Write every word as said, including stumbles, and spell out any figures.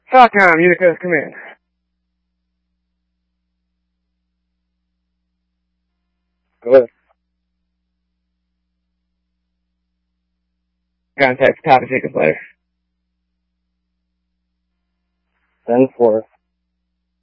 SOCOM, Unicode, come in. Go ahead. Contact Papa Jacobs later. ten four.